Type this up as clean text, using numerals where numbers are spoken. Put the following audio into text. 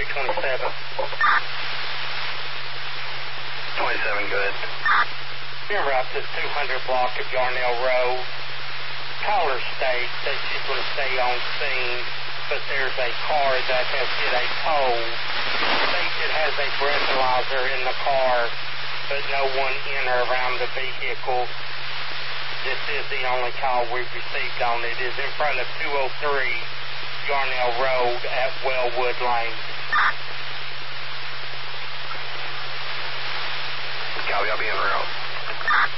27. 27, good. Remember up this 200 block of Yarnell Road, caller states that she's going to stay on scene, but there's a car that has hit a pole. States it has a breathalyzer in the car, but no one in or around the vehicle. This is the only call we've received on it. It is in front of 203 Yarnell Road at Wellwood Lane. Copy, I'll be en route.